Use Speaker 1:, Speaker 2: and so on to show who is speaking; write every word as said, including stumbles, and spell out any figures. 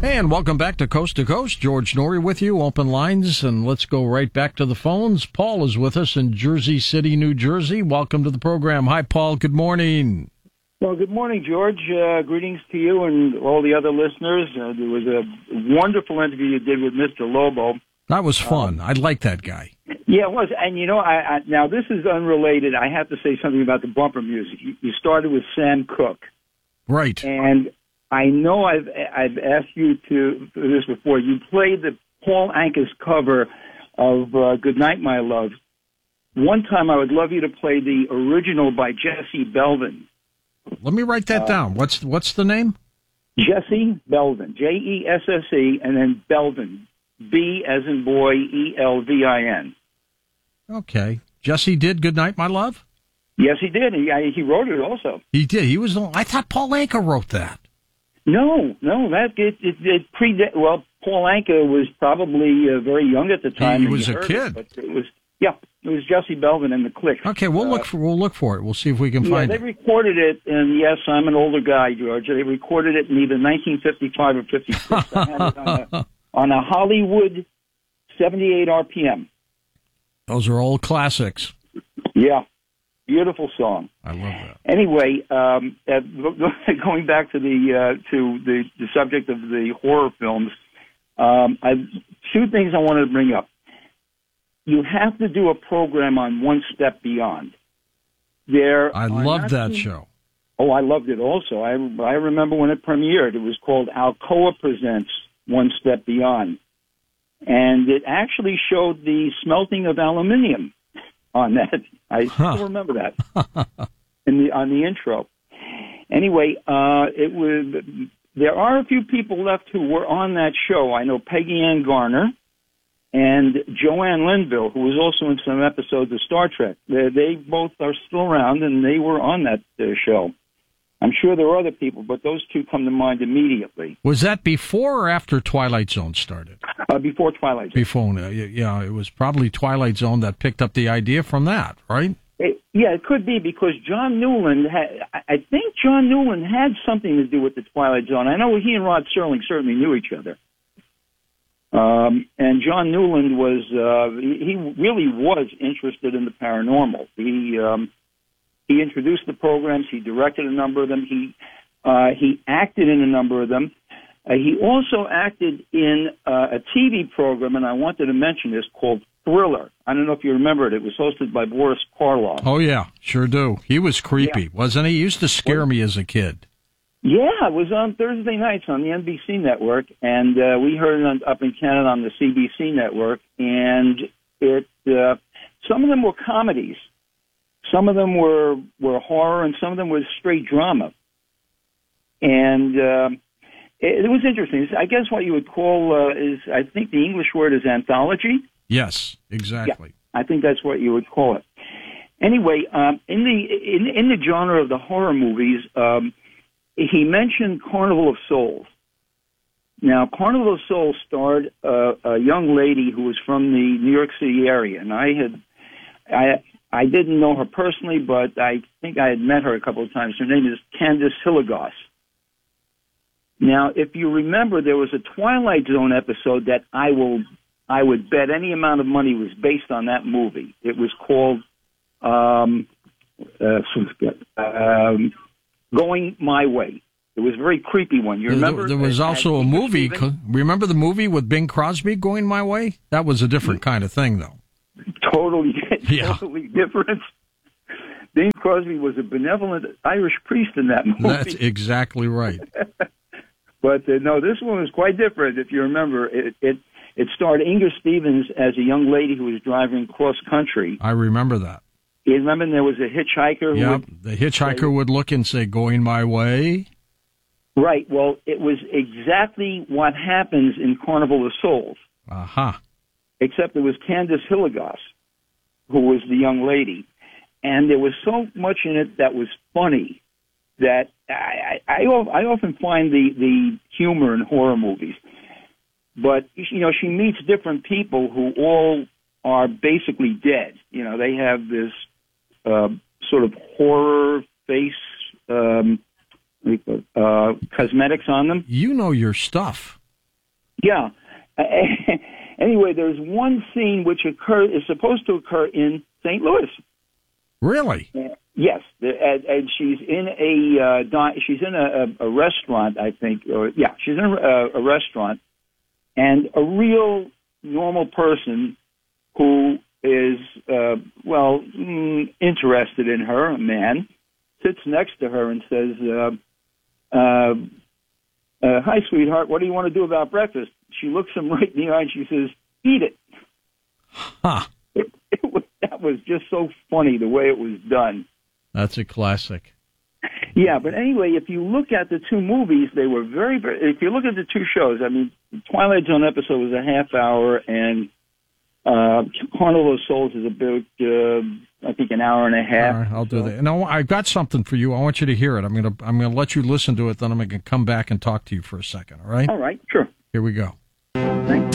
Speaker 1: Hey, and welcome back to Coast to Coast. George Norrie with you, open lines, and let's go right back to the phones. Paul is with us in Jersey City, New Jersey. Welcome to the program. Hi, Paul. Good morning.
Speaker 2: Well, good morning, George. Uh, greetings to you and all the other listeners. Uh, there was a wonderful interview you did with Mister Lobo.
Speaker 1: That was fun. Um, I like that guy.
Speaker 2: Yeah, it was. And, you know, I, I now this is unrelated. I have to say something about the bumper music. You, you started with Sam Cooke.
Speaker 1: Right.
Speaker 2: And I know I've I've asked you to for this before. You played the Paul Anka's cover of uh, "Goodnight, My Love." One time, I would love you to play the original by Jesse Belvin.
Speaker 1: Let me write that uh, down. What's what's the name?
Speaker 2: Jesse Belvin, J E S S E, and then Belvin, B as in boy, E L V I N.
Speaker 1: Okay, Jesse did "Goodnight, My Love."
Speaker 2: Yes, he did. He he wrote it also.
Speaker 1: He did. He was. I thought Paul Anka wrote that.
Speaker 2: No, no, that it it, it pre well, Paul Anka was probably uh, very young at the time.
Speaker 1: He was a kid,
Speaker 2: it, but it was yeah, it was Jesse Belvin and the Clicks.
Speaker 1: Okay, we'll uh, look for we'll look for it. We'll see if we can
Speaker 2: yeah,
Speaker 1: find
Speaker 2: they
Speaker 1: it.
Speaker 2: They recorded it, and yes, I'm an older guy, George. They recorded it in either nineteen fifty-five or fifty-six. I had it on a, on a Hollywood seventy-eight R P M.
Speaker 1: Those are old classics.
Speaker 2: Yeah. Beautiful song.
Speaker 1: I love that.
Speaker 2: Anyway, um, uh, going back to the uh, to the, the subject of the horror films, um, I two things I wanted to bring up. You have to do a program on One Step Beyond. There,
Speaker 1: I loved that too, show.
Speaker 2: Oh, I loved it also. I I remember when it premiered. It was called Alcoa Presents One Step Beyond, and it actually showed the smelting of aluminium on that. I huh. still remember that in the on the intro. Anyway, uh, it was. There are a few people left who were on that show. I know Peggy Ann Garner and Joanne Linville, who was also in some episodes of Star Trek. They, they both are still around, and they were on that uh, show. I'm sure there are other people, but those two come to mind immediately.
Speaker 1: Was that before or after Twilight Zone started?
Speaker 2: Uh, before Twilight Zone.
Speaker 1: Before, uh, yeah, it was probably Twilight Zone that picked up the idea from that, right?
Speaker 2: It, yeah, it could be because John Newland had, I think John Newland had something to do with the Twilight Zone. I know he and Rod Serling certainly knew each other. Um, and John Newland was, uh, he, he really was interested in the paranormal. He, um, He introduced the programs. He directed a number of them. He uh, he acted in a number of them. Uh, he also acted in uh, a T V program, and I wanted to mention this, called Thriller. I don't know if you remember it. It was hosted by Boris Karloff.
Speaker 1: Oh, yeah, sure do. He was creepy, yeah. wasn't he? He used to scare me as a kid.
Speaker 2: Yeah, it was on Thursday nights on the N B C network, and uh, we heard it on, up in Canada on the C B C network, and it uh, some of them were comedies. Some of them were, were horror, and some of them were straight drama. And uh, it, it was interesting. I guess what you would call uh, is, I think the English word is anthology.
Speaker 1: Yes, exactly.
Speaker 2: Yeah, I think that's what you would call it. Anyway, um, in the in, in the genre of the horror movies, um, he mentioned Carnival of Souls. Now, Carnival of Souls starred uh, a young lady who was from the New York City area, and I had I. I didn't know her personally, but I think I had met her a couple of times. Her name is Candice Hilligoss. Now, if you remember, there was a Twilight Zone episode that I will, I would bet any amount of money was based on that movie. It was called um, uh, um, Going My Way. It was a very creepy one. You remember?
Speaker 1: There, there was also a movie. Remember the movie with Bing Crosby, Going My Way? That was a different kind of thing, though.
Speaker 2: Totally,
Speaker 1: yeah.
Speaker 2: totally different. Bing Crosby was a benevolent Irish priest in that movie.
Speaker 1: That's exactly right.
Speaker 2: But uh, no, this one was quite different. If you remember, it, it it starred Inger Stevens as a young lady who was driving cross country.
Speaker 1: I remember that.
Speaker 2: You remember there was a hitchhiker.
Speaker 1: Yeah,
Speaker 2: who
Speaker 1: the hitchhiker say, would look and say, "Going my way."
Speaker 2: Right. Well, it was exactly what happens in Carnival of Souls.
Speaker 1: Aha. Uh-huh.
Speaker 2: Except it was Candice Hilligoss who was the young lady. And there was so much in it that was funny that I, I, I often find the, the humor in horror movies. But, you know, she meets different people who all are basically dead. You know, they have this uh, sort of horror face um, uh, cosmetics on them.
Speaker 1: You know your stuff.
Speaker 2: Yeah. Anyway, there's one scene which occur is supposed to occur in Saint Louis.
Speaker 1: Really?
Speaker 2: Uh, yes, the, and, and she's in a uh, di- she's in a, a, a restaurant, I think, or yeah, she's in a, a restaurant, and a real normal person who is uh, well mm, interested in her, a man, sits next to her and says, uh, uh, uh, "Hi, sweetheart, what do you want to do about breakfast?" She looks him right in the eye and she says, "Eat it."
Speaker 1: Huh.
Speaker 2: It, it was, that was just so funny the way it was done.
Speaker 1: That's a classic.
Speaker 2: Yeah, but anyway, if you look at the two movies, they were very, very, if you look at the two shows, I mean, Twilight Zone episode was a half hour, and uh, Carnival of Souls is about, uh, I think, an hour and a half.
Speaker 1: All right, I'll do
Speaker 2: so.
Speaker 1: that. No, I've got something for you. I want you to hear it. I'm going to I'm going to let you listen to it, then I'm going to come back and talk to you for a second, all right?
Speaker 2: All right, sure.
Speaker 1: Here we go.
Speaker 2: Thanks.